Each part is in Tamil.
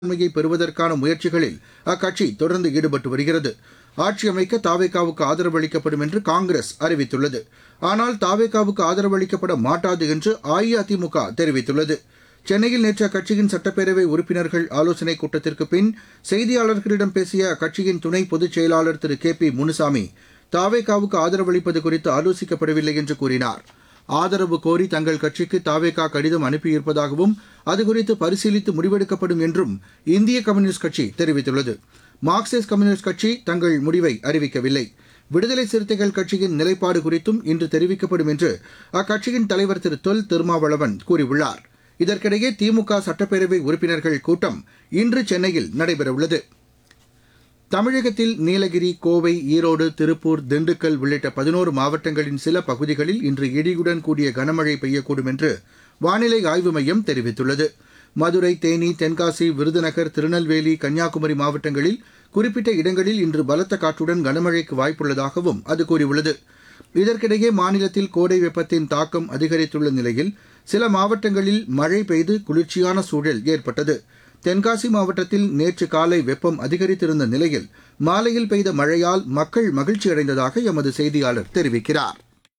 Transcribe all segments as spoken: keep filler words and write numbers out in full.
பெரும்பான்மையை பெறுவதற்கான முயற்சிகளில் அக்கட்சி தொடர்ந்து ஈடுபட்டு வருகிறது. ஆட்சி அமைக்க தாவேகாவுக்கு ஆதரவு அளிக்கப்படும் என்று காங்கிரஸ் அறிவித்துள்ளது. ஆனால் தாவேகாவுக்கு ஆதரவு அளிக்கப்பட மாட்டாது என்று அஇஅதிமுக தெரிவித்துள்ளது. சென்னையில் நேற்று அக்கட்சியின் சட்டப்பேரவை உறுப்பினர்கள் ஆலோசனைக் கூட்டத்திற்கு பின் செய்தியாளர்களிடம் பேசிய அக்கட்சியின் துணை பொதுச் செயலாளர் திரு கே பி முனுசாமி, தாவேகாவுக்கு ஆதரவு அளிப்பது குறித்து ஆலோசிக்கப்படவில்லை என்று கூறினார். ஆதரவு கோரி தங்கள் கட்சிக்கு தாவேகா கடிதம் அனுப்பியிருப்பதாகவும் அதுகுறித்து பரிசீலித்து முடிவெடுக்கப்படும் என்றும் இந்திய கம்யூனிஸ்ட் கட்சி தெரிவித்துள்ளது. மார்க்சிஸ்ட் கம்யூனிஸ்ட் கட்சி தங்கள் முடிவை அறிவிக்கவில்லை. விடுதலை சிறுத்தைகள் கட்சியின் நிலைப்பாடு குறித்தும் இன்று தெரிவிக்கப்படும் என்று அக்கட்சியின் தலைவர் திரு தொல் திருமாவளவன் கூறியுள்ளார். இதற்கிடையே திமுக சட்டப்பேரவை உறுப்பினர்கள் கூட்டம் இன்று சென்னையில் நடைபெறவுள்ளது. தமிழகத்தில் நீலகிரி, கோவை, ஈரோடு, திருப்பூர், திண்டுக்கல் உள்ளிட்ட பதினோரு மாவட்டங்களின் சில பகுதிகளில் இன்று இடியுடன் கூடிய கனமழை பெய்யக்கூடும் என்று வானிலை ஆய்வு மையம் தெரிவித்துள்ளது. மதுரை, தேனி, தென்காசி, விருதுநகர், திருநெல்வேலி, கன்னியாகுமரி மாவட்டங்களில் குறிப்பிட்ட இடங்களில் இன்று பலத்த காற்றுடன் கனமழைக்கு வாய்ப்புள்ளதாகவும் அது கூறியுள்ளது. இதற்கிடையே மாநிலத்தில் கோடை வெப்பத்தின் தாக்கம் அதிகரித்துள்ள நிலையில் சில மாவட்டங்களில் மழை பெய்து குளிர்ச்சியான சூழல் ஏற்பட்டது. தென்காசி மாவட்டத்தில் நேற்று காலை வெப்பம் அதிகரித்திருந்த நிலையில் மாலையில் பெய்த மழையால் மக்கள் மகிழ்ச்சியடைந்ததாக எமது செய்தியாளர் தெரிவிக்கிறார்.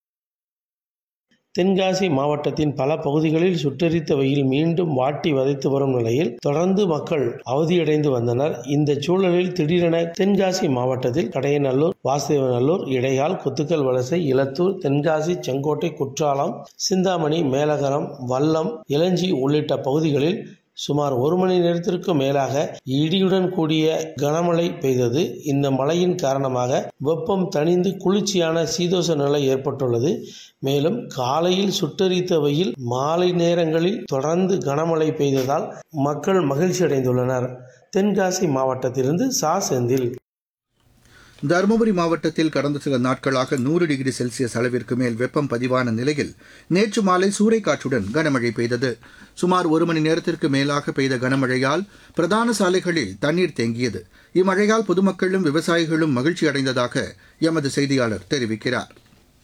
தென்காசி மாவட்டத்தின் பல பகுதிகளில் சுட்டெரித்த வெயில் மீண்டும் வாட்டி வதைத்து வரும் நிலையில் தொடர்ந்து மக்கள் அவதியடைந்து வந்தனர். இந்த சூழலில் திடீரென தென்காசி மாவட்டத்தில் கடையநல்லூர், வாசுதேவநல்லூர், இடையால், குத்துக்கல் வலசை, இலத்தூர், தென்காசி, செங்கோட்டை, குற்றாலம், சிந்தாமணி, மேலகரம், வல்லம், இளஞ்சி உள்ளிட்ட பகுதிகளில் சுமார் ஒரு மணி நேரத்திற்கு மேலாக இடியுடன் கூடிய கனமழை பெய்தது. இந்த மழையின் காரணமாக வெப்பம் தணிந்து குளிர்ச்சியான சீதோஷ நிலை ஏற்பட்டுள்ளது. மேலும் காலையில் சுட்டெரித்த வெயில் மாலை நேரங்களில் தொடர்ந்து கனமழை பெய்ததால் மக்கள் மகிழ்ச்சி அடைந்துள்ளனர். தென்காசி மாவட்டத்திலிருந்து சா செந்தில். தருமபுரி மாவட்டத்தில் கடந்த சில நாட்களாக நூறு டிகிரி செல்சியஸ் அளவிற்கு மேல் வெப்பம் பதிவான நிலையில் நேற்று மாலை சூறைக்காற்றுடன் கனமழை பெய்தது. சுமார் ஒரு மணி நேரத்திற்கு மேலாக பெய்த கனமழையால் பிரதான சாலைகளில் தண்ணீர் தேங்கியது. இம்மழையால் பொதுமக்களும் விவசாயிகளும் மகிழ்ச்சி அடைந்ததாக எமது செய்தியாளர் தெரிவிக்கிறார்.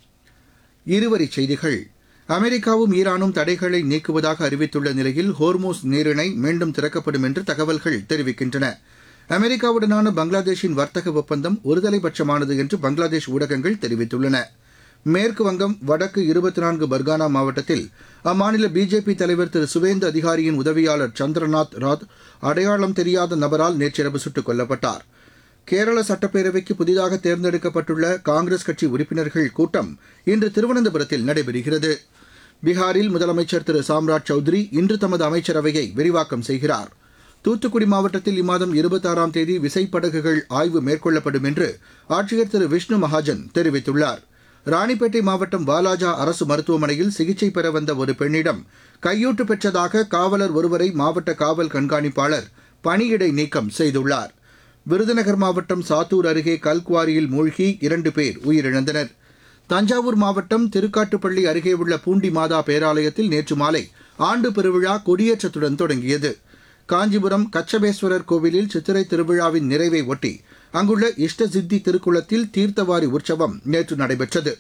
இருவரிச் செய்திகள். அமெரிக்காவும் ஈரானும் தடைகளை நீக்குவதாக அறிவித்துள்ள நிலையில் ஹோர்மூஸ் நீரிணை மீண்டும் திறக்கப்படும் என்று தகவல்கள் தெரிவிக்கின்றன. அமெரிக்காவுடனான பங்களாதேஷின் வர்த்தக ஒப்பந்தம் ஒருதலைபட்சமானது என்று பங்களாதேஷ் ஊடகங்கள் தெரிவித்துள்ளன. மேற்கு வங்கம் வடக்கு இருபத்தி நான்கு பர்கானா மாவட்டத்தில் அம்மாநில பிஜேபி தலைவர் திரு சுவேந்து அதிகாரியின் உதவியாளர் சந்திரநாத் ராத் அடையாளம் தெரியாத நபரால் நேற்றிரவு சுட்டுக் கொல்லப்பட்டார். கேரள சட்டப்பேரவைக்கு புதிதாக தேர்ந்தெடுக்கப்பட்டுள்ள காங்கிரஸ் கட்சி உறுப்பினர்கள் கூட்டம் இன்று திருவனந்தபுரத்தில் நடைபெறுகிறது. பீகாரில் முதலமைச்சர் திரு சாம்ராஜ் சௌத்ரி இன்று தமது அமைச்சரவையை விரிவாக்கம் செய்கிறார். தூத்துக்குடி மாவட்டத்தில் இம்மாதம் இருபத்தாறாம் தேதி விசைப்படகுகள் ஆய்வு மேற்கொள்ளப்படும் என்று ஆட்சியர் திரு விஷ்ணு மகாஜன் தெரிவித்துள்ளார். ராணிப்பேட்டை மாவட்டம் வாலாஜா அரசு மருத்துவமனையில் சிகிச்சை பெற வந்த ஒரு பெண்ணிடம் கையூட்டு பெற்றதாக காவலர் ஒருவரை மாவட்ட காவல் கண்காணிப்பாளர் பணியிடை நீக்கம் செய்துள்ளார். விருதுநகர் மாவட்டம் சாத்தூர் அருகே கல்குவாரியில் மூழ்கி இரண்டு பேர் உயிரிழந்தனர். தஞ்சாவூர் மாவட்டம் திருக்காட்டுப்பள்ளி அருகே உள்ள பூண்டி மாதா பேராலயத்தில் நேற்று மாலை ஆண்டு பெருவிழா கொடியேற்றத்துடன் தொடங்கியது. காஞ்சிபுரம் கச்சபேஸ்வரர் கோவிலில் சித்திரை திருவிழாவின் நிறைவை ஒட்டி அங்குள்ள இஷ்ட சித்தி திருக்குளத்தில் தீர்த்தவாரி உற்சவம் நேற்று நடைபெற்றது.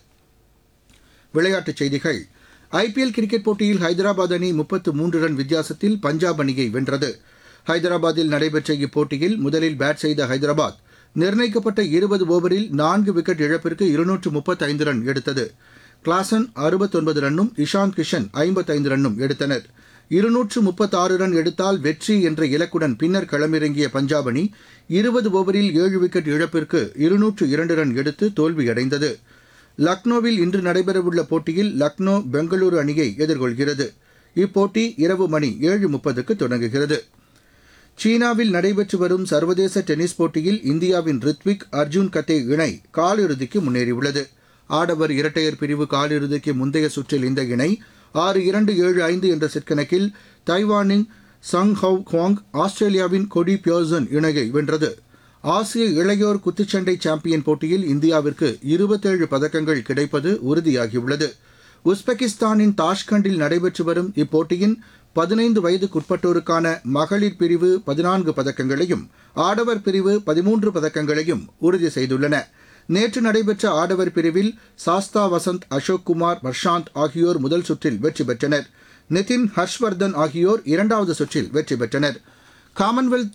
விளையாட்டுச் செய்திகள். ஐபிஎல் கிரிக்கெட் போட்டியில் ஹைதராபாத் அணி முப்பத்து மூன்று ரன் வித்தியாசத்தில் பஞ்சாப் அணியை வென்றது. ஹைதராபாத்தில் நடைபெற்ற இப்போட்டியில் முதலில் பேட் செய்த ஹைதராபாத் நிர்ணயிக்கப்பட்ட இருபது ஓவரில் நான்கு விக்கெட் இழப்பிற்கு இருநூற்று முப்பத்தைந்து ரன் எடுத்தது. கிளாசன் அறுபத்தொன்பது ரன்னும் இஷாந்த் கிஷன் ஐம்பத்தைந்து ரன்னும் எடுத்தனர். இருநூற்று முப்பத்தாறு ரன் எடுத்தால் வெற்றி என்ற இலக்குடன் பின்னர் களமிறங்கிய பஞ்சாப் அணி இருபது ஓவரில் ஏழு விக்கெட் இழப்பிற்கு இருநூற்று இரண்டு ரன் எடுத்து தோல்வியடைந்தது. லக்னோவில் இன்று நடைபெறவுள்ள போட்டியில் லக்னோ பெங்களூரு அணியை எதிர்கொள்கிறது. இப்போட்டி இரவு மணி ஏழு முப்பதுக்கு தொடங்குகிறது. சீனாவில் நடைபெற்று வரும் சர்வதேச டென்னிஸ் போட்டியில் இந்தியாவின் ரித்விக் அர்ஜுன் கத்தே இணை காலிறுதிக்கு முன்னேறியுள்ளது. ஆடவர் இரட்டையர் பிரிவு காலிறுதிக்கு முந்தைய சுற்றில் இந்த இணை ஆறு இரண்டு ஏழு ஐந்து என்ற செட் கணக்கில் தைவானின் சங் ஹவ் குவாங், ஆஸ்திரேலியாவின் கொடி பியர்சன் இணையை வென்றது. ஆசிய இளையோர் குத்துச்சண்டை சாம்பியன் போட்டியில் இந்தியாவிற்கு இருபத்தேழு பதக்கங்கள் கிடைப்பது உறுதியாகியுள்ளது. உஸ்பெகிஸ்தானின் தாஷ்கண்டில் நடைபெற்று வரும் இப்போட்டியின் பதினைந்து வயதுக்குட்பட்டோருக்கான மகளிர் பிரிவு பதினான்கு பதக்கங்களையும் ஆடவர் பிரிவு பதிமூன்று பதக்கங்களையும் உறுதி செய்துள்ளன. நேற்று நடைபெற்ற ஆடவர் பிரிவில் சாஸ்தா வசந்த், அசோக் குமார், வர்ஷாந்த் ஆகியோர் முதல் சுற்றில் வெற்றி பெற்றனர். நிதின், ஹர்ஷ்வர்தன் ஆகியோர் இரண்டாவது சுற்றில் வெற்றி பெற்றனர். காமன்வெல்த்